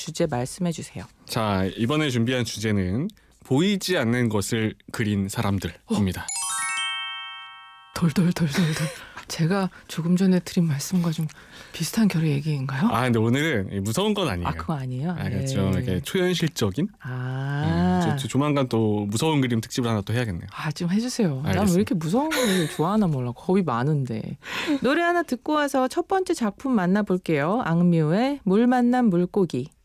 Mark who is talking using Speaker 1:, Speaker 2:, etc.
Speaker 1: 주제 말씀해 주세요.
Speaker 2: 자, 이번에 준비한 주제는 보이지 않는 것을 그린 사람들입니다.
Speaker 1: 덜덜덜덜덜. 제가 조금 전에 드린 말씀과 좀 비슷한 결의 얘기인가요?
Speaker 2: 아, 근데 오늘은 무서운 건 아니에요.
Speaker 1: 아, 그거 아니에요?
Speaker 2: 좀 이렇게 초현실적인. 조만간 또 무서운 그림 특집을 하나 또 해야겠네요.
Speaker 1: 좀 해주세요. 난
Speaker 2: 알겠습니다.
Speaker 1: 왜 이렇게 무서운 걸 좋아하나 몰라. 겁이 많은데. 노래 하나 듣고 와서 첫 번째 작품 만나볼게요. 악뮤의 물 만난 물고기.